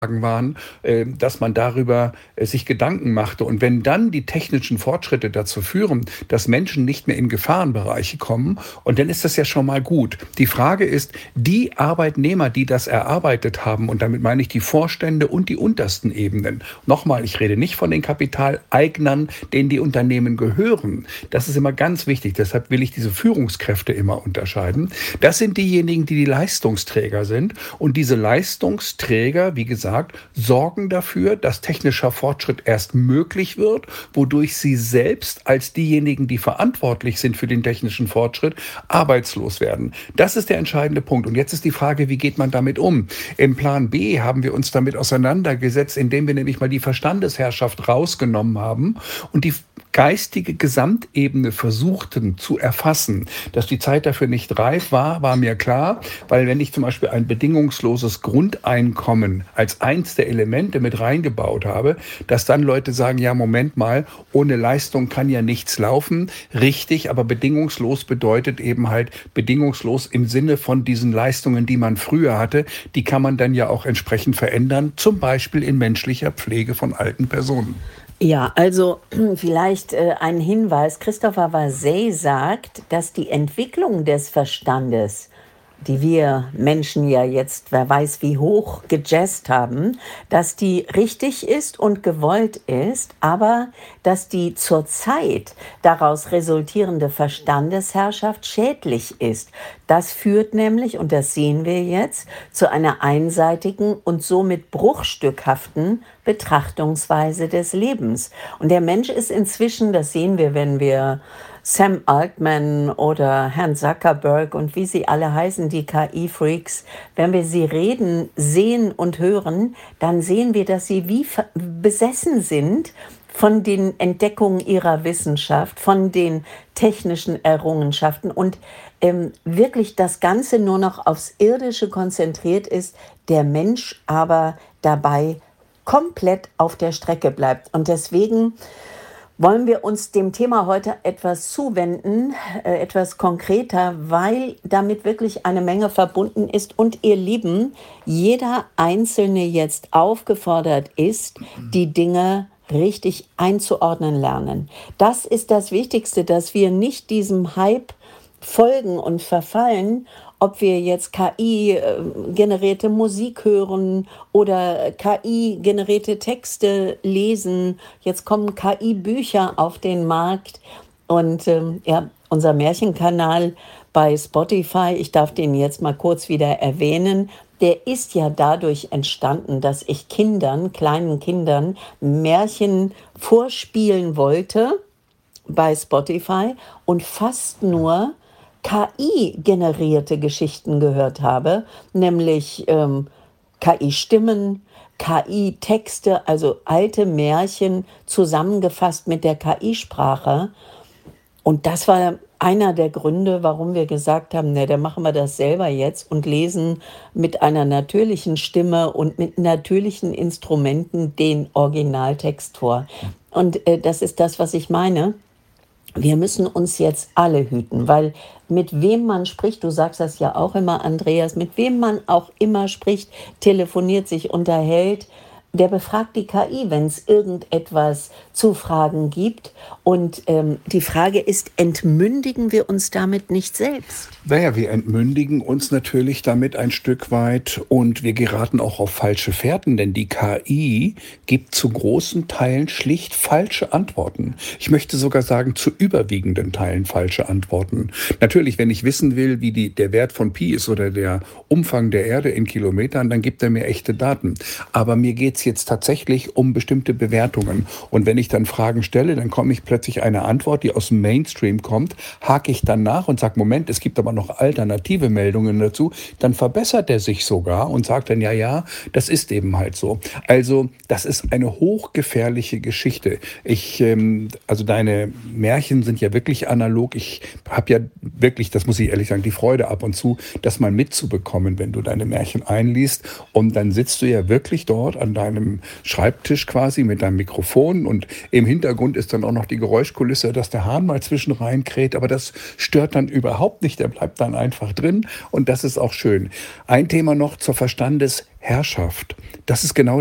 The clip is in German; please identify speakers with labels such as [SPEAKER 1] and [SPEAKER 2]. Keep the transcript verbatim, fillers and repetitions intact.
[SPEAKER 1] waren, äh, dass man darüber äh, sich Gedanken machte. Und wenn dann die technischen Fortschritte dazu führen, dass Menschen nicht mehr in Gefahrenbereiche kommen, und dann ist das ja schon mal gut. Die Frage ist, die Arbeitnehmer, die das erarbeitet haben, und damit meine ich die Vorstände und die untersten Ebenen. Nochmal, ich rede nicht von den Kapitaleignern, denen die Unternehmen gehören. Das ist immer ganz wichtig. Deshalb will ich diese Führungskräfte immer unterscheiden. Das sind diejenigen, die die Leistungsträger sind. Und diese Leistungsträger, wie gesagt, sorgen dafür, dass technischer Fortschritt erst möglich wird, wodurch sie selbst als diejenigen, die verantwortlich sind für den technischen Fortschritt, arbeitslos werden. Das ist der entscheidende Punkt. Und jetzt ist die Frage, wie geht man damit um? Im Plan B haben wir uns damit auseinandergesetzt, indem wir nämlich mal die Verstandesherrschaft rausgenommen haben und die geistige Gesamtebene versuchten zu erfassen. Dass die Zeit dafür nicht reif war, war mir klar, weil wenn ich zum Beispiel ein bedingungsloses Grundeinkommen als eins der Elemente mit reingebaut habe, dass dann Leute sagen, ja, Moment mal, ohne Leistung kann ja nichts laufen. Richtig, aber bedingungslos bedeutet eben halt bedingungslos im Sinne von diesen Leistungen, die man früher hatte, die kann man dann ja auch entsprechend verändern, zum Beispiel in menschlicher Pflege von alten Personen.
[SPEAKER 2] Ja, also vielleicht äh, ein Hinweis. Christopher Vasey sagt, dass die Entwicklung des Verstandes, die wir Menschen ja jetzt, wer weiß wie hoch gejazzt haben, dass die richtig ist und gewollt ist, aber dass die zurzeit daraus resultierende Verstandesherrschaft schädlich ist. Das führt nämlich, und das sehen wir jetzt, zu einer einseitigen und somit bruchstückhaften Betrachtungsweise des Lebens. Und der Mensch ist inzwischen, das sehen wir, wenn wir Sam Altman oder Herrn Zuckerberg und wie sie alle heißen, die K I-Freaks, wenn wir sie reden, sehen und hören, dann sehen wir, dass sie wie besessen sind von den Entdeckungen ihrer Wissenschaft, von den technischen Errungenschaften und ähm, wirklich das Ganze nur noch aufs Irdische konzentriert ist, der Mensch aber dabei komplett auf der Strecke bleibt. Und deswegen wollen wir uns dem Thema heute etwas zuwenden, äh, etwas konkreter, weil damit wirklich eine Menge verbunden ist und ihr Lieben, jeder Einzelne jetzt aufgefordert ist, die Dinge richtig einzuordnen lernen. Das ist das Wichtigste, dass wir nicht diesem Hype folgen und verfallen, ob wir jetzt K I-generierte Musik hören oder K I-generierte Texte lesen. Jetzt kommen K I-Bücher auf den Markt und ähm, ja, unser Märchenkanal bei Spotify, ich darf den jetzt mal kurz wieder erwähnen, der ist ja dadurch entstanden, dass ich Kindern, kleinen Kindern, Märchen vorspielen wollte bei Spotify und fast nur K I-generierte Geschichten gehört habe, nämlich ähm, K I-Stimmen, K I-Texte, also alte Märchen zusammengefasst mit der K I-Sprache. Und das war einer der Gründe, warum wir gesagt haben, ne, dann machen wir das selber jetzt und lesen mit einer natürlichen Stimme und mit natürlichen Instrumenten den Originaltext vor. Und äh, das ist das, was ich meine. Wir müssen uns jetzt alle hüten, weil mit wem man spricht, du sagst das ja auch immer, Andreas, mit wem man auch immer spricht, telefoniert, sich unterhält, der befragt die K I, wenn es irgendetwas zu fragen gibt. Und ähm, die Frage ist, entmündigen wir uns damit nicht selbst?
[SPEAKER 1] Naja, wir entmündigen uns natürlich damit ein Stück weit und wir geraten auch auf falsche Fährten, denn die K I gibt zu großen Teilen schlicht falsche Antworten. Ich möchte sogar sagen, zu überwiegenden Teilen falsche Antworten. Natürlich, wenn ich wissen will, wie die, der Wert von Pi ist oder der Umfang der Erde in Kilometern, dann gibt er mir echte Daten. Aber mir geht es jetzt tatsächlich um bestimmte Bewertungen. Und wenn ich dann Fragen stelle, dann komme ich plötzlich eine Antwort, die aus dem Mainstream kommt, hake ich dann nach und sage, Moment, es gibt aber noch alternative Meldungen dazu, dann verbessert er sich sogar und sagt dann, ja, ja, das ist eben halt so. Also das ist eine hochgefährliche Geschichte. Ich, ähm, also deine Märchen sind ja wirklich analog. Ich habe ja wirklich, das muss ich ehrlich sagen, die Freude ab und zu, das mal mitzubekommen, wenn du deine Märchen einliest. Und dann sitzt du ja wirklich dort an deinem deinem Schreibtisch quasi mit deinem Mikrofon und im Hintergrund ist dann auch noch die Geräuschkulisse, dass der Hahn mal zwischen rein kräht, aber das stört dann überhaupt nicht, der bleibt dann einfach drin und das ist auch schön. Ein Thema noch zur Verstandesherrschaft. Das ist genau